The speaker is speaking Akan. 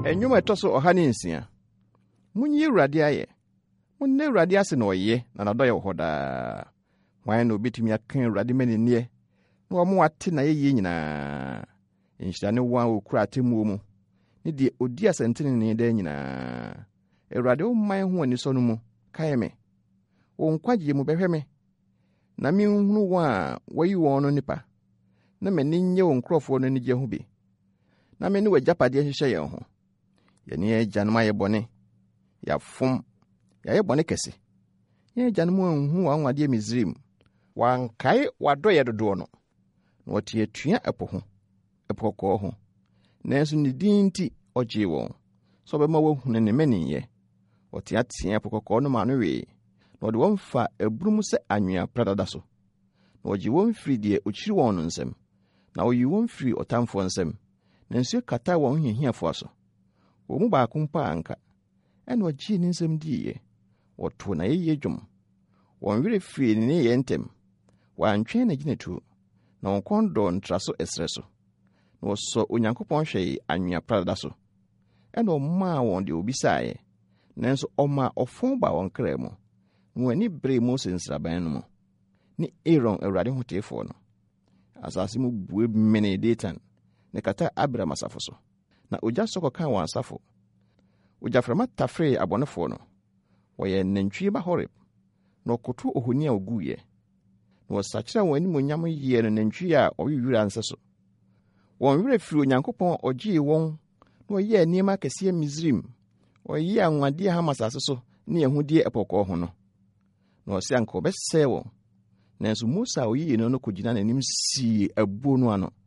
Enyuma etoso ohane nsia. Munyi Awurade aye. Munne Awurade ase na oye na nadoye hoda. Wan na obetumi akan Awurade manenie. Na omo ate na ye nyina. Enhyira ne wan okura atemu mu. Ne die odi asentene ne da nyina. Awurade wo man ho ani so no mu. Kae me. Wo nkwaje mu behwe me. Na mi nhunu wa wayi won no nipa. Na mani nye wo nkrofo no nigye ho bi. Na me ne wajapade hyehyɛ yɛn ho. Yɛne agyanom ayɛ bɔne. Yɛafom. Yɛayɛ bɔne kɛse. Yɛn agyanom anhu anwade Misraim. Wankae wadɔyɛ dodo no. Na wɔte atua ɛpo ho. Ɛpo kɔɔ ho. Nanso ne din nti ɔgye wɔn. So bɛma wɔhunu ne maninyɛ. Wɔte atea ɛpo kɔɔ no ma no wee. Na wɔde wɔn fa abrum sɛ anwea pradada so. Na wɔgye wɔn firi deɛ okyiri wɔn no nsɛm. Na wɔyi wɔn firi ɔtamfo nsɛm. Na nsuo kata wɔn hiahiafo so. Wɔn mu baako mpa anka. Ɛna wɔgye ne nsɛm diiɛ. Wɔto na yɛyɛ dwom. Wɔn werɛ firi ne yɛ ntɛm. Wɔantwɛn na gyina tuo. Na wɔn kɔn dɔ ntraso ɛsrɛ so. Na wɔsɔ Onyankopɔn hwɛe anwea pradada so. Ɛna ɔmaa wɔn de obisaeɛ. Nanso ɔmaa ɔfɔn ba wɔn kra mu. Na wɔn ani bere Mose nsraban no mu. Ne Aaron Awurade ho teefoɔ no. Asase mu bue mene Datan. Ne kata Abiram asafo so. Na ogya sɔkɔ kan wɔn asafo. Ogyaframa tafree abɔnefoɔ no. Wɔyɛ nantwie ba Horeb. Na ɔkoto ohoni a oguiɛ. Na wɔsakyerɛ wɔn animonyam yie no nantwie a ɔyewura ansa so. Wɔn werɛ firi Onyankopɔn ɔgyee wɔn. Na ɔyɛɛ nneɛma kɛseɛ Misraim. Ɔyɛɛ anwade a Hamas asase so ne ɛhodie ɛpɔkɔɔ ho no. Na ɔsɛ anka ɔbɛsɛe wɔn. Nanso Mose a ɔyɛɛ no kɔgyina n'anim sii abuo no ano.